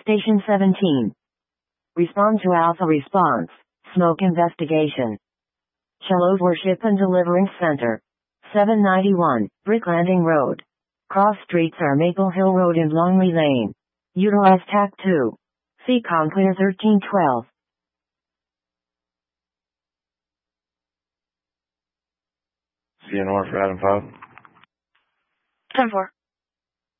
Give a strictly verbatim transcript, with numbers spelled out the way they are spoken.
Station seventeen. Respond to Alpha Response. Smoke investigation. Shallows Worship and Deliverance Center. seven ninety-one, Brick Landing Road. Cross streets are Maple Hill Road and Longley Lane. Utilize T A C two. C COM clear thirteen twelve. C N R for Adam five. ten four.